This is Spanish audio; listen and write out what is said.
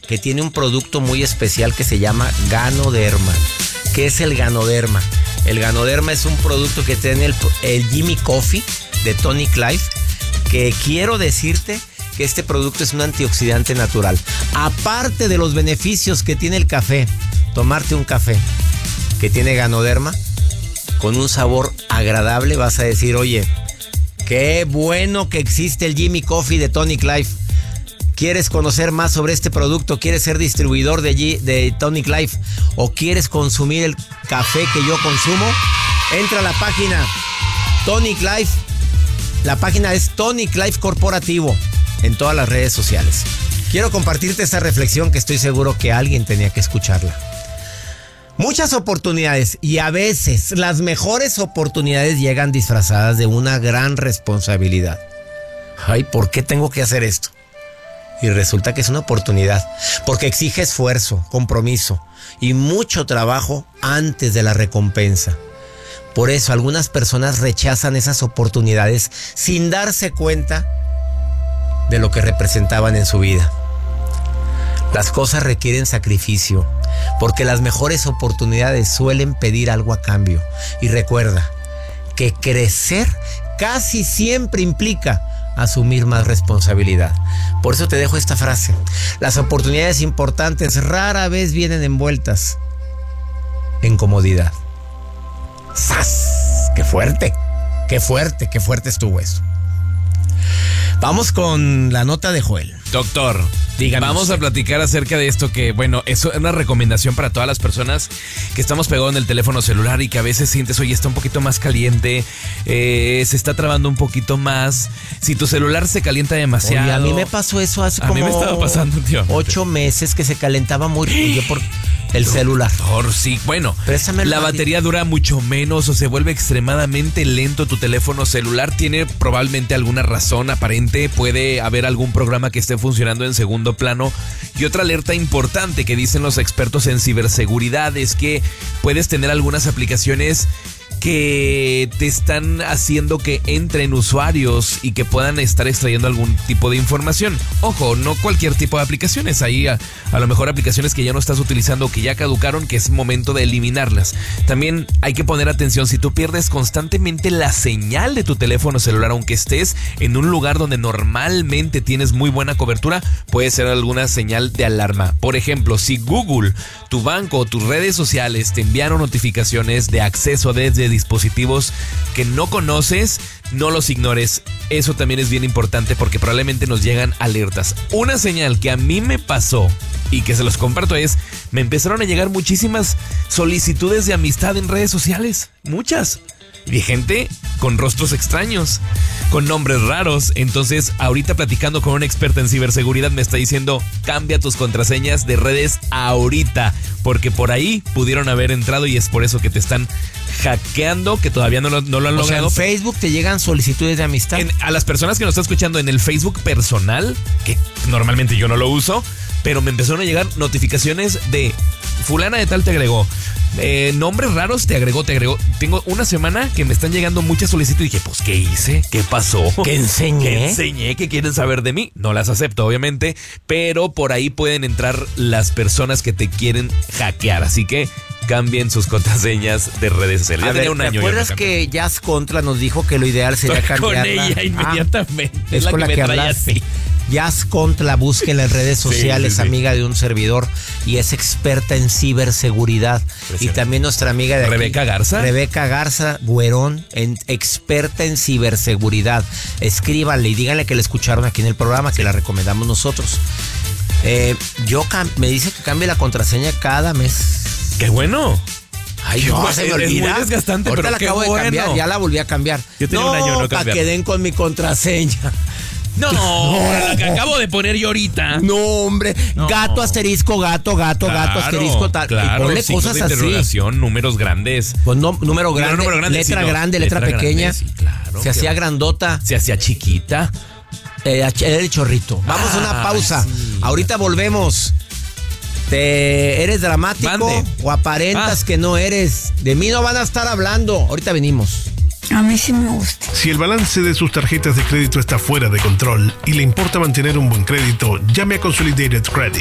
que tiene un producto muy especial que se llama Ganoderma. ¿Qué es el Ganoderma? El Ganoderma es un producto que tiene el Jimmy Coffee de Tonic Life, que quiero decirte que este producto es un antioxidante natural. Aparte de los beneficios que tiene el café, tomarte un café que tiene Ganoderma, con un sabor agradable, vas a decir, oye, qué bueno que existe el Jimmy Coffee de Tonic Life. ¿Quieres conocer más sobre este producto? ¿Quieres ser distribuidor de Tonic Life? ¿O quieres consumir el café que yo consumo? Entra a la página Tonic Life. La página es Tonic Life Corporativo en todas las redes sociales. Quiero compartirte esta reflexión que estoy seguro que alguien tenía que escucharla. Muchas oportunidades, y a veces las mejores oportunidades llegan disfrazadas de una gran responsabilidad. Ay, ¿por qué tengo que hacer esto? Y resulta que es una oportunidad, porque exige esfuerzo, compromiso y mucho trabajo antes de la recompensa. Por eso algunas personas rechazan esas oportunidades sin darse cuenta de lo que representaban en su vida. Las cosas requieren sacrificio, porque las mejores oportunidades suelen pedir algo a cambio. Y recuerda que crecer casi siempre implica asumir más responsabilidad. Por eso te dejo esta frase: las oportunidades importantes rara vez vienen envueltas en comodidad. ¡Sas! ¡Qué fuerte! ¡Qué fuerte! ¡Qué fuerte estuvo eso! Vamos con la nota de Joel. Doctor, dígame. Vamos a platicar acerca de esto que, bueno, es una recomendación para todas las personas que estamos pegados en el teléfono celular y que a veces sientes, oye, está un poquito más caliente, se está trabando un poquito más. Si tu celular se calienta demasiado. Oye, a mí me pasó eso hace como a mí me estaba pasando, tío. 8 meses que se calentaba muy yo por el celular. Doctor, sí, bueno, la batería dura mucho menos o se vuelve extremadamente lento tu teléfono celular. Tiene probablemente alguna razón aparente, puede haber algún programa que esté funcionando en segundo plano. Y otra alerta importante que dicen los expertos en ciberseguridad es que puedes tener algunas aplicaciones que te están haciendo que entren usuarios y que puedan estar extrayendo algún tipo de información. Ojo, no cualquier tipo de aplicaciones. Ahí a lo mejor aplicaciones que ya no estás utilizando, que ya caducaron, que es momento de eliminarlas. También hay que poner atención si tú pierdes constantemente la señal de tu teléfono celular, aunque estés en un lugar donde normalmente tienes muy buena cobertura, puede ser alguna señal de alarma. Por ejemplo, si Google, tu banco o tus redes sociales te enviaron notificaciones de acceso desde dispositivos que no conoces, no los ignores. Eso también es bien importante porque probablemente nos llegan alertas. Una señal que a mí me pasó y que se los comparto es, me empezaron a llegar muchísimas solicitudes de amistad en redes sociales. Muchas. De gente con rostros extraños, con nombres raros. Entonces, ahorita platicando con una experta en ciberseguridad me está diciendo, cambia tus contraseñas de redes ahorita, porque por ahí pudieron haber entrado y es por eso que te están hackeando, que todavía no lo han logrado. Sea, en Facebook te llegan solicitudes de amistad. A las personas que nos están escuchando en el Facebook personal, que normalmente yo no lo uso, pero me empezaron a llegar notificaciones de fulana de tal te agregó, nombres raros te agregó. Tengo una semana que me están llegando muchas solicitudes y dije, pues, ¿qué hice? ¿Qué pasó? ¿Qué enseñé? ¿Qué enseñé? ¿Qué quieren saber de mí? No las acepto, obviamente, pero por ahí pueden entrar las personas que te quieren hackear, así que cambien sus contraseñas de redes sociales. Ya tenía un año. ¿Te acuerdas que Jazz Contra nos dijo que lo ideal sería cambiarla? Con ella inmediatamente. Es con la que hablaste. Jazz Contra, búsquenla en redes sociales, sí. Amiga de un servidor y es experta en ciberseguridad. Y también nuestra amiga de Rebeca Garza. Rebeca Garza Buerón, experta en ciberseguridad. Escríbanle y díganle que la escucharon aquí en el programa, que la recomendamos nosotros. Me dice que cambie la contraseña cada mes. ¡Qué bueno! Ay, no, se me olvida. Es muy desgastante, ahorita pero la acabo de cambiar, ya la volví a cambiar. Yo tenía un año no para que den con mi contraseña. No, la que acabo de poner yo ahorita. No, hombre. No. Gato, asterisco, gato, gato asterisco, tal. Claro, y ponle cosas de interrogación, números grandes. Pues no, número grande, letra grande, letra pequeña. Grande, sí, claro. Se hacía grandota. Se hacía chiquita. Era el chorrito. Vamos a una pausa. Sí. Ahorita volvemos. ¿Eres dramático? Mande. ¿O aparentas que no eres? De mí no van a estar hablando. Ahorita venimos. A mí sí me gusta. Si el balance de sus tarjetas de crédito está fuera de control y le importa mantener un buen crédito, llame a Consolidated Credit.